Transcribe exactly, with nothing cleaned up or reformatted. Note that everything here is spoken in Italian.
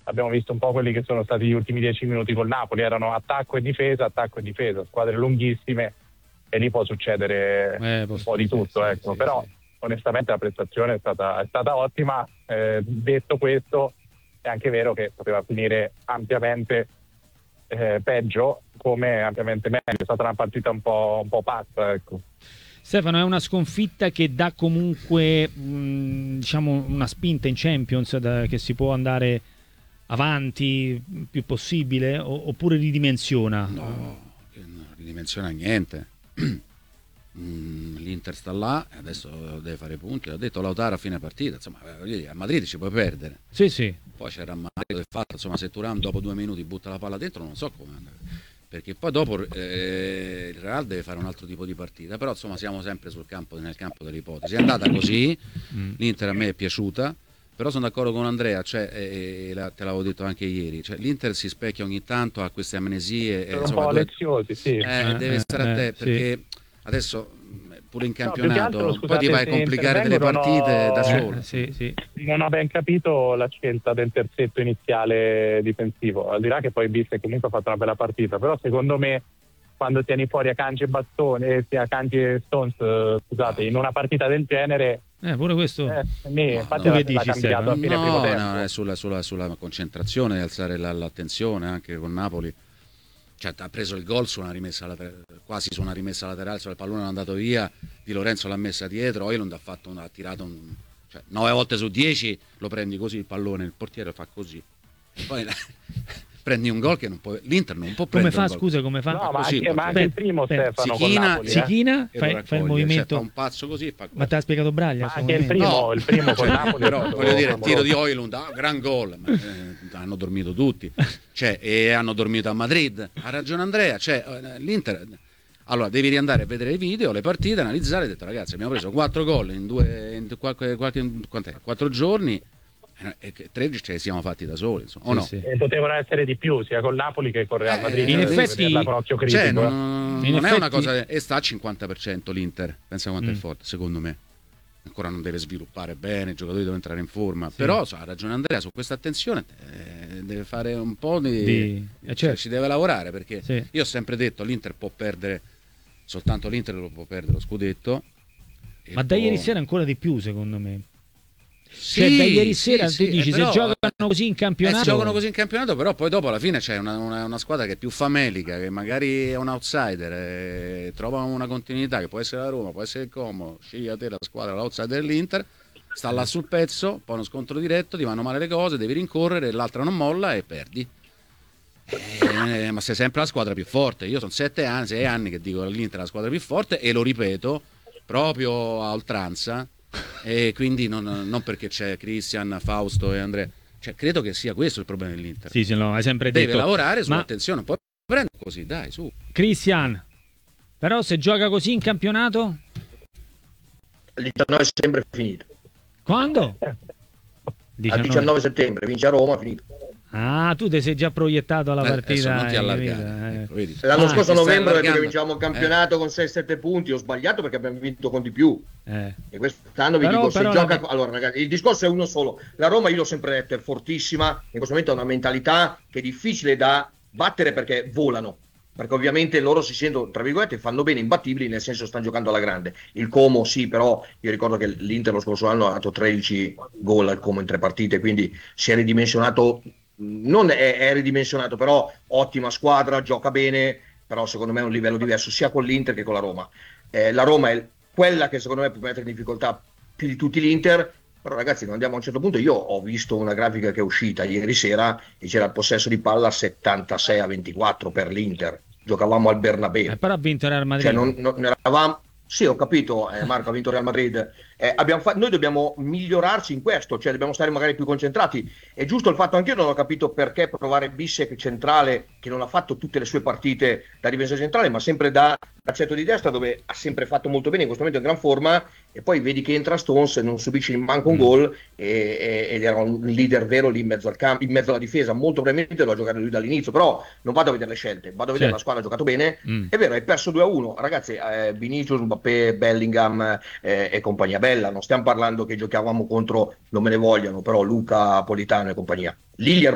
abbiamo visto un po' quelli che sono stati gli ultimi dieci minuti col Napoli, erano attacco e difesa, attacco e difesa, squadre lunghissime, e lì può succedere eh, un po' di tutto, sì, ecco. sì, Però sì. onestamente la prestazione è stata, è stata ottima. Eh, detto questo, è anche vero che poteva finire ampiamente eh, peggio, come ampiamente meglio. È stata una partita un po', un po' pazza, ecco. Stefano, è una sconfitta che dà comunque mh, diciamo una spinta in Champions, da, che si può andare avanti più possibile, o, oppure ridimensiona? No, non ridimensiona niente. L'Inter sta là, adesso deve fare punti. L'ha detto Lautaro a fine partita, insomma, a Madrid ci puoi perdere. Sì, sì. Poi c'era Madrid che fatto, insomma, se Thuram dopo due minuti butta la palla dentro, non so come andare. Perché poi dopo eh, il Real deve fare un altro tipo di partita, però insomma siamo sempre sul campo, nel campo delle ipotesi. È andata così, mm. l'Inter a me è piaciuta, però sono d'accordo con Andrea, cioè, eh, te l'avevo detto anche ieri, cioè, l'Inter si specchia ogni tanto, ha queste amnesie, sono insomma, un po' dove, leziosi, sì. eh, eh, deve stare eh, a te, sì. perché adesso pure in No, campionato altro, scusate, poi ti vai a complicare delle partite ho... da eh, solo. sì, sì. Non ho ben capito la scelta del terzetto iniziale difensivo, al di là che poi Bissek comunque ha fatto una bella partita, però secondo me quando tieni fuori Akanji e Bastone, sia Akanji e Stones, eh, scusate, in una partita del genere, eh, pure questo eh, lì, No, infatti no. l'ha, Tu che l'ha dici, cambiato a Stefano? fine No, primo tempo. no, è sulla, sulla, sulla concentrazione, alzare la, l'attenzione anche con Napoli. Cioè, ha preso il gol su una rimessa laterale, quasi su una rimessa laterale, cioè il pallone è andato via, Di Lorenzo l'ha messa dietro, Højlund ha fatto una, ha tirato un, cioè nove volte su dieci lo prendi così il pallone, il portiere fa così. E poi prendi un gol che non può, l'Inter non può come prendere fa, un gol. scusa, come fa? No, ma così, anche, ma anche il primo aspetta, Stefano si con china, Napoli, si eh. china, E fai, lo fai il raccoglie, movimento, cioè, fa un pazzo così e fa ma te l'ha spiegato Braglia? Ma sto anche il movimento? primo, No. il primo con Cioè, Napoli, però è stato voglio dire, il tiro di clamoroso. Højlund, ah, gran gol, ma, eh, hanno dormito tutti, cioè, e hanno dormito a Madrid. Ha ragione Andrea, cioè, l'Inter, allora devi riandare a vedere i video, le partite, analizzare, e detto ragazzi abbiamo preso quattro gol in due in qualche, qualche, quant'è? quattro giorni e tredici ce li siamo fatti da soli, insomma, o Sì, no? sì. E potevano essere di più, sia con Napoli che con Real Madrid. Eh, in eh, effetti- vederla con occhio critico. Cioè, eh. non, In non è una effetti- cosa, e sta al cinquanta per cento l'Inter, pensa quanto Mm. è forte, secondo me. Ancora non deve sviluppare bene, i giocatori devono entrare in forma, però so, ha ragione Andrea, su questa attenzione eh, deve fare un po' di, Di- eh, cioè, certo. ci deve lavorare, perché Sì. io ho sempre detto l'Inter può perdere, soltanto l'Inter lo può perdere lo scudetto. e Ma da può- ieri sera ancora di più, secondo me. Sì, Cioè, da ieri sì, sera sì, tu dici, eh, però- se giocano così in Eh, campionato... si giocano così in campionato, però poi dopo alla fine c'è una, una, una squadra che è più famelica, che magari è un outsider, e trova una continuità, che può essere la Roma, può essere il Como, scegli a te la squadra, l'outsider dell'Inter, sta là sul pezzo, poi uno scontro diretto, ti vanno male le cose, devi rincorrere, l'altra non molla e perdi. Eh, ma sei sempre la squadra più forte. Io sono sette anni, sei anni che dico che l'Inter è la squadra più forte e lo ripeto proprio a oltranza. E quindi non, non perché c'è Christian, Fausto e Andrea, cioè credo che sia questo il problema dell'Inter. Sì, sì, no, hai sempre Deve detto. lavorare Ma sull'attenzione, poi prende così, dai, su. Christian, però se gioca così in campionato, Il diciannove settembre è finito. quando? Al diciannove. diciannove settembre vince a Roma, è finito. Ah, tu ti sei già proiettato alla Eh, adesso partita. non ti hai allargare, capito? Eh. ecco, vedi. L'anno Ah, scorso ti a stai novembre allargando. che vinciamo un campionato con sei sette punti, ho sbagliato perché abbiamo vinto con di più. Eh. E quest'anno vi Però- dico, se però gioca... la- Allora ragazzi, il discorso è uno solo. La Roma, io l'ho sempre detto, è fortissima, in questo momento ha una mentalità che è difficile da battere perché volano. Perché ovviamente loro si sentono, tra virgolette, fanno bene imbattibili, nel senso stanno giocando alla grande. Il Como sì, però io ricordo che l'Inter lo scorso anno ha dato tredici gol al Como in tre partite, quindi si è ridimensionato, non è, è ridimensionato, però ottima squadra, gioca bene, però secondo me è un livello diverso sia con l'Inter che con la Roma. Eh, la Roma è quella che secondo me può mettere in difficoltà più di tutti l'Inter, però ragazzi quando andiamo a un certo punto, io ho visto una grafica che è uscita ieri sera e c'era il possesso di palla settantasei a ventiquattro per l'Inter, giocavamo al Bernabeu, Eh, però ha vinto Real Madrid. cioè non, non eravamo... Sì, ho capito, eh, Marco ha vinto Real Madrid. Eh, abbiamo fa... Noi dobbiamo migliorarci in questo, cioè dobbiamo stare magari più concentrati. È giusto il fatto, anche io non ho capito perché provare Bissek centrale, che non ha fatto tutte le sue partite da difesa centrale, ma sempre da braccetto di destra, dove ha sempre fatto molto bene, in questo momento è in gran forma, e poi vedi che entra Stones, non subisce manco un Mm. gol, e, e- ed era un leader vero lì in mezzo al campo, in mezzo alla difesa. Molto probabilmente lo ha giocato lui dall'inizio, però non vado a vedere le scelte, vado a vedere Sì. la squadra ha giocato bene. Mm. È vero, hai perso due a uno, ragazzi, eh, Vinicius, Mbappé, Bellingham eh, e compagnia bella, non stiamo parlando che giocavamo contro, non me ne vogliono, però Luca, Politano e compagnia. Lì gli